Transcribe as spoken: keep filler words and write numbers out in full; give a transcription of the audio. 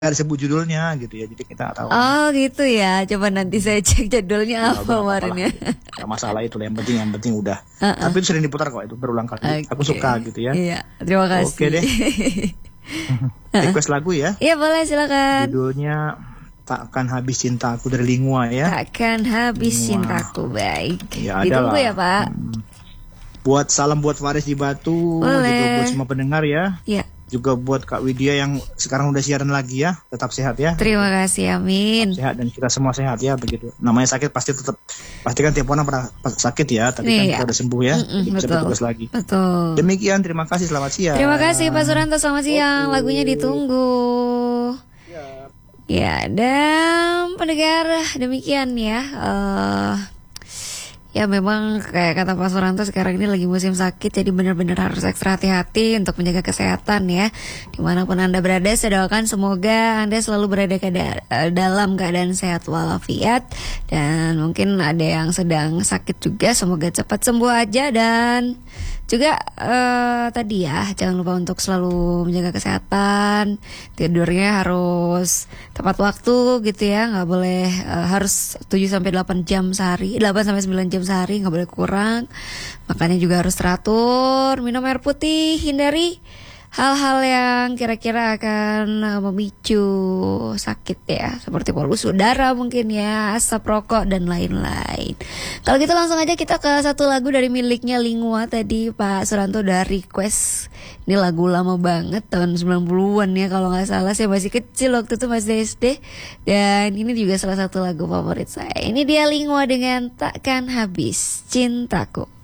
Gak disebut judulnya gitu ya, jadi kita tahu. Oh gitu ya, coba nanti saya cek judulnya apa kemarin ya. Gak masalah itu, yang penting yang penting udah. Uh-uh. Tapi itu sering diputar kok, itu berulang kali. Okay. Aku suka gitu ya. Iya, terima kasih. Oke deh. Request lagu ya. Iya boleh, silakan. Judulnya Takkan Habis Cintaku dari Lingua ya. Takkan Habis Lingua. Cintaku, baik. Ya, Ditunggu adalah. ya Pak. Hmm. Buat salam buat Faris di Batu, Boleh. juga buat semua pendengar ya. Iya. Juga buat Kak Widya yang sekarang udah siaran lagi ya, tetap sehat ya. Terima kasih, amin. Tetap sehat dan kita semua sehat ya, begitu. Namanya sakit pasti tetap, pasti kan tiap orang pernah sakit ya, tapi kan Iya. kita udah sembuh ya, Mm-mm, jadi bisa betul. bertugas lagi. Betul. Demikian, terima kasih, selamat siang. Terima kasih Pak Suranto, selamat siang. Oke. Lagunya ditunggu. Ya, dan pendengar demikian ya. Eh, ya memang kayak kata Pak Suranto, sekarang ini lagi musim sakit, jadi benar-benar harus ekstra hati-hati untuk menjaga kesehatan ya. Dimanapun Anda berada, saya doakan semoga Anda selalu berada keada- dalam keadaan sehat walafiat. Dan mungkin ada yang sedang sakit juga, semoga cepat sembuh aja. Dan juga eh, tadi ya, jangan lupa untuk selalu menjaga kesehatan. Tidurnya harus tepat waktu gitu ya, nggak boleh eh, harus tujuh sampai delapan jam sehari, delapan sampai sembilan jam sehari, nggak boleh kurang. Makannya juga harus teratur, minum air putih, hindari hal-hal yang kira-kira akan uh, memicu sakit ya, seperti polusi udara mungkin ya, asap rokok dan lain-lain. Kalau gitu langsung aja kita ke satu lagu dari miliknya Lingua. Tadi Pak Suranto udah request. Ini lagu lama banget, tahun sembilan puluhan ya kalau nggak salah. Saya masih kecil waktu itu, masih S D. Dan ini juga salah satu lagu favorit saya. Ini dia Lingua dengan Takkan Habis Cintaku.